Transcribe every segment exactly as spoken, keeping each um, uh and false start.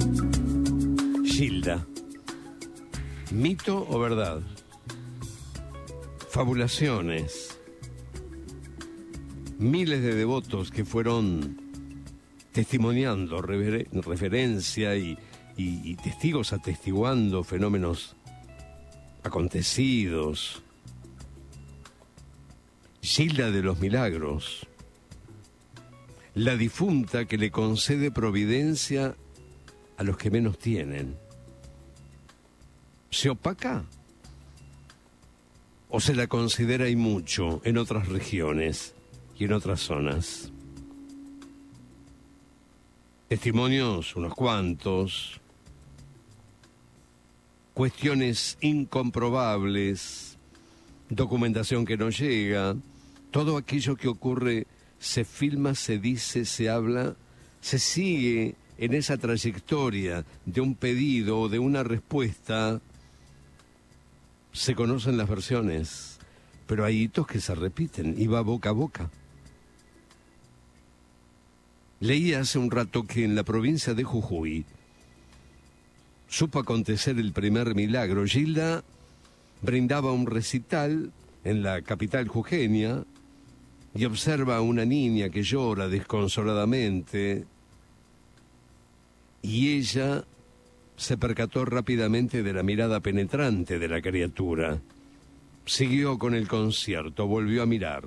Gilda. ¿Mito o verdad? Fabulaciones. Miles de devotos que fueron testimoniando rever- referencia y, y, y testigos atestiguando fenómenos acontecidos. Gilda de los Milagros, la difunta que le concede providencia a los que menos tienen. ¿Se opaca? ¿O se la considera y mucho en otras regiones y en otras zonas? Testimonios, unos cuantos. Cuestiones incomprobables, documentación que no llega, todo aquello que ocurre se filma, se dice, se habla, se sigue en esa trayectoria de un pedido o de una respuesta. Se conocen las versiones, pero hay hitos que se repiten y va boca a boca. Leí hace un rato que en la provincia de Jujuy supo acontecer el primer milagro. Gilda brindaba un recital en la capital jujeña y observa a una niña que llora desconsoladamente y ella se percató rápidamente de la mirada penetrante de la criatura. Siguió con el concierto, volvió a mirar.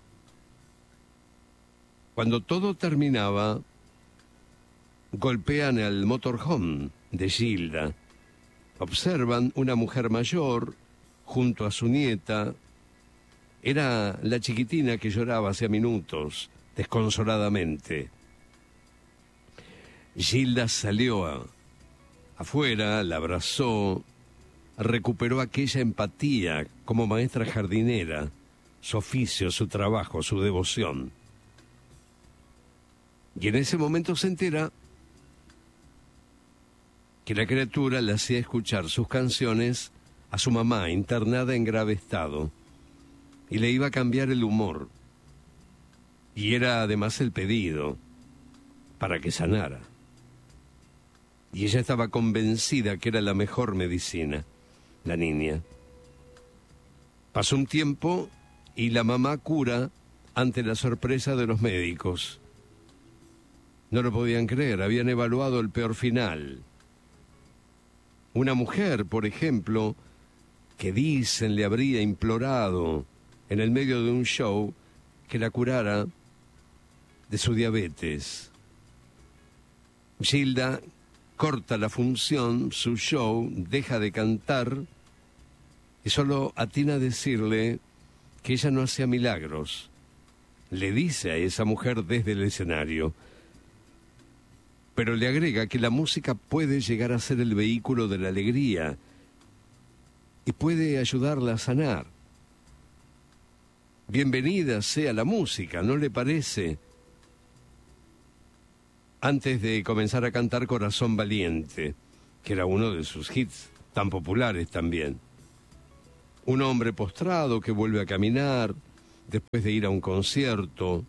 Cuando todo terminaba, golpean el motorhome de Gilda. Observan una mujer mayor junto a su nieta. Era la chiquitina que lloraba hacía minutos, desconsoladamente. Gilda salió a, afuera, la abrazó, recuperó aquella empatía como maestra jardinera, su oficio, su trabajo, su devoción. Y en ese momento se entera que la criatura le hacía escuchar sus canciones a su mamá, internada en grave estado, y le iba a cambiar el humor. Y era además el pedido para que sanara. Y ella estaba convencida que era la mejor medicina, la niña. Pasó un tiempo y la mamá cura ante la sorpresa de los médicos. No lo podían creer, habían evaluado el peor final. Una mujer, por ejemplo, que dicen le habría implorado en el medio de un show que la curara de su diabetes. Gilda corta la función, su show, deja de cantar y solo atina a decirle que ella no hacía milagros. Le dice a esa mujer desde el escenario, pero le agrega que la música puede llegar a ser el vehículo de la alegría y puede ayudarla a sanar. Bienvenida sea la música, ¿no le parece? Antes de comenzar a cantar Corazón Valiente, que era uno de sus hits tan populares también. Un hombre postrado que vuelve a caminar después de ir a un concierto.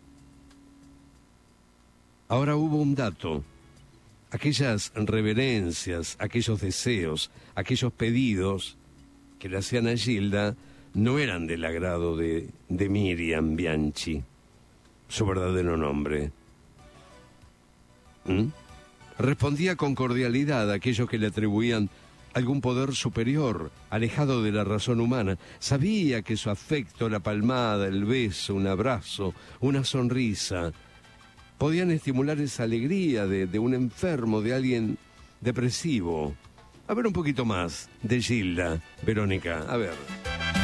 Ahora hubo un dato. Aquellas reverencias, aquellos deseos, aquellos pedidos que le hacían a Gilda no eran del agrado de, de Miriam Bianchi, su verdadero nombre. ¿Mm? Respondía con cordialidad a aquellos que le atribuían algún poder superior, alejado de la razón humana. Sabía que su afecto, la palmada, el beso, un abrazo, una sonrisa, podían estimular esa alegría de, de un enfermo, de alguien depresivo. A ver un poquito más de Gilda, Verónica, a ver.